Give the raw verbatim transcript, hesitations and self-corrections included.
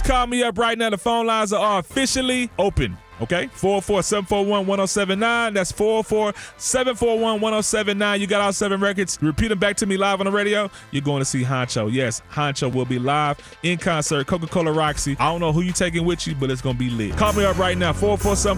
call me up right now. The phone lines are officially open. Okay, four oh four, seven four one, one oh seven nine. That's four oh four, seven four one, one oh seven nine. You got all seven records. Repeat them back to me live on the radio. You're going to see Honcho. Yes, Honcho will be live in concert. Coca-Cola Roxy. I don't know who you taking with you, but it's going to be lit. Call me up right now, four oh four, seven